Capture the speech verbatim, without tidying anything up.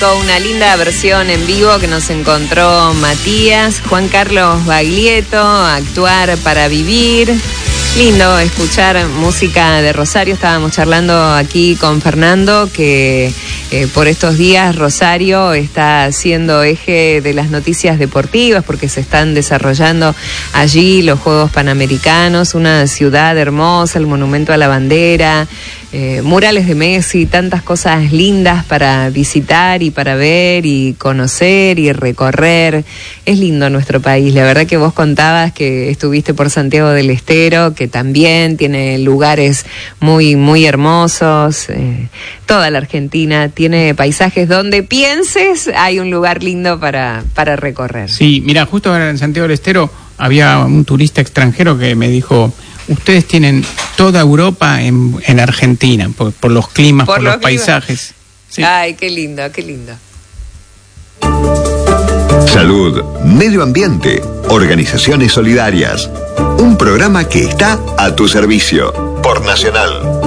Una linda versión en vivo que nos encontró Matías, Juan Carlos Baglietto, Actuar para Vivir. Lindo escuchar música de Rosario. Estábamos charlando aquí con Fernando que eh, por estos días Rosario está siendo eje de las noticias deportivas porque se están desarrollando allí los Juegos Panamericanos, una ciudad hermosa, el Monumento a la Bandera, eh, murales de Messi, tantas cosas lindas para visitar y para ver y conocer y recorrer. Es lindo nuestro país. La verdad que vos contabas que estuviste por Santiago del Estero, que también tiene lugares muy, muy hermosos. Eh, toda la Argentina tiene paisajes donde pienses hay un lugar lindo para, para recorrer. Sí, mira, justo en Santiago del Estero había un turista extranjero que me dijo: ustedes tienen toda Europa en, en Argentina, por, por los climas, por, por los, los paisajes. Sí. Ay, qué lindo, qué lindo. Salud, medio ambiente, organizaciones solidarias. Un programa que está a tu servicio por Nacional.